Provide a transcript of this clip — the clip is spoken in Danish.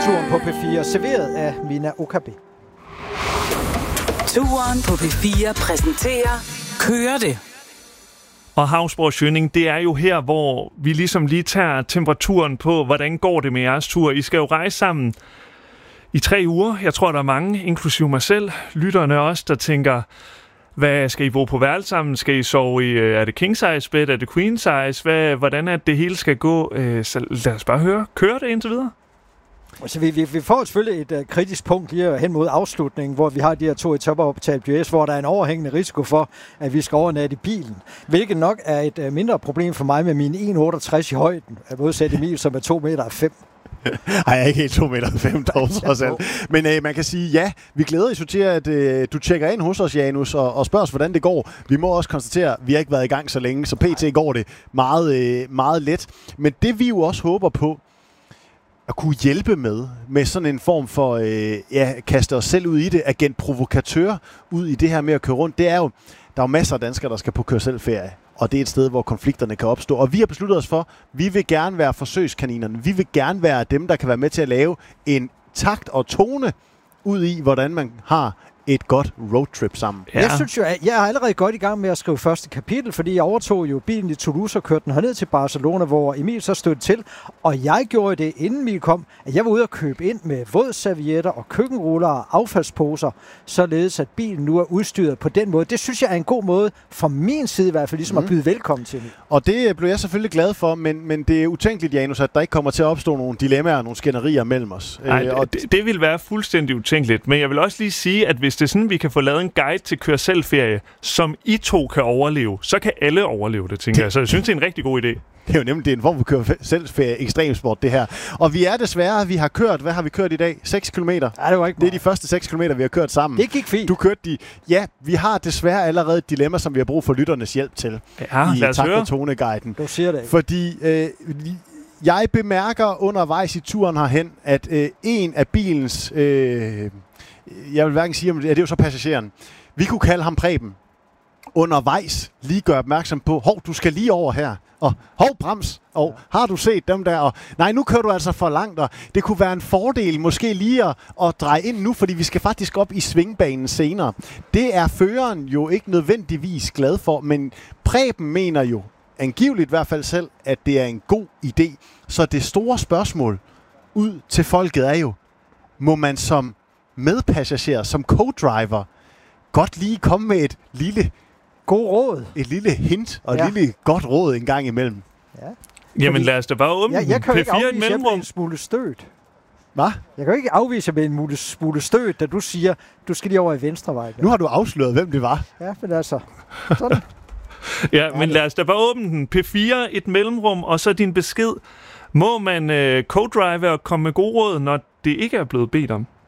Turen på P4, serveret af Mina Okabe. Turen på P4 præsenterer Kører det. Og Hausborg Schønning, det er jo her, hvor vi ligesom lige tager temperaturen på, hvordan går det med jeres tur. I skal jo rejse sammen i 3 uger. Jeg tror, der er mange, inklusive mig selv, lytterne også, der tænker, hvad skal I bo på værelse sammen? Skal I sove i, er det king size bed? Er det queen size? Hvordan er det hele skal gå? Så lad os bare høre. Kører det indtil videre? Altså, vi får selvfølgelig et kritisk punkt lige hen mod afslutningen, hvor vi har de her 2 etaper op til Alpe d'Huez, hvor der er en overhængende risiko for, at vi skal overnatte i bilen. Hvilket nok er et mindre problem for mig med min 1,68 i højden, at modsat Emil, som er 2,5 meter. Ej, jeg er ikke helt 2,5 meter dog, trods alt. Men man kan sige, ja, vi glæder os til, at du tjekker ind hos os, Janus, og spørger os, hvordan det går. Vi må også konstatere, at vi har ikke været i gang så længe, så pt. Går det meget, meget let. Men det vi jo også håber på, at kunne hjælpe med sådan en form for, kaste os selv ud i det, agent-provokatør ud i det her med at køre rundt, det er jo, der er jo masser af danskere, der skal på køre-selv-ferie, og det er et sted, hvor konflikterne kan opstå. Og vi har besluttet os for, vi vil gerne være forsøgskaninerne. Vi vil gerne være dem, der kan være med til at lave en takt og tone ud i, hvordan man har et godt roadtrip sammen. Ja. Jeg synes jo, at jeg er allerede godt i gang med at skrive første kapitel, fordi jeg overtog jo bilen i Toulouse og kørte den herned til Barcelona, hvor Emil så stødte til. Og jeg gjorde det, inden Emil kom, at jeg var ude og købe ind med vådservietter og køkkenruller og affaldsposer, således at bilen nu er udstyret på den måde. Det synes jeg er en god måde, fra min side i hvert fald, ligesom at byde velkommen til Emil. Og det blev jeg selvfølgelig glad for, men det er utænkeligt, Janus, at der ikke kommer til at opstå nogle dilemmaer og nogle skænderier mellem os. Nej, det vil være fuldstændig utænkeligt, men jeg vil også lige sige, at hvis det er sådan, vi kan få lavet en guide til kør-selv-ferie, som I 2 kan overleve, så kan alle overleve det, tænker jeg. Så jeg synes, det er en rigtig god idé. Det er jo nemlig en form for kør-selv-ferie, ekstremsport, det her. Og vi er desværre, vi har kørt, hvad har vi kørt i dag? 6 kilometer? Nej, det var ikke det er de første 6 kilometer, vi har kørt sammen. Det gik fint. Du kørte de. Ja, vi har desværre allerede et dilemma, som vi har brug for lytternes hjælp til. Ja, i Takt og Tone-guiden. Du siger det ikke. Fordi jeg bemærker undervejs i turen herhen, at en af bilens... jeg vil hverken sige, at det er jo så passageren. Vi kunne kalde ham Preben. Undervejs lige gøre opmærksom på, hov, du skal lige over her. Og hov, brems. Og har du set dem der? Og nej, nu kører du altså for langt. Og det kunne være en fordel måske lige at dreje ind nu, fordi vi skal faktisk op i svingbanen senere. Det er føreren jo ikke nødvendigvis glad for, men Preben mener jo, angiveligt i hvert fald selv, at det er en god idé. Så det store spørgsmål ud til folket er jo, må man som medpassager, som co-driver, godt lige komme med et lille god råd. Et lille hint og et lille godt råd en gang imellem. Ja. Jamen lad os da bare åbne jeg kan jo ikke afvise, at med en smule stødt. Hvad? Jeg kan jo ikke afvise med en smule stødt, da du siger, du skal lige over i venstre vej. Nu har du afsløret, hvem det var. Ja, men altså, sådan. Ja, men lad os da bare åbne den. P4, et mellemrum, og så din besked. Må man co-drive og komme med gode råd, når det ikke er blevet bedt om?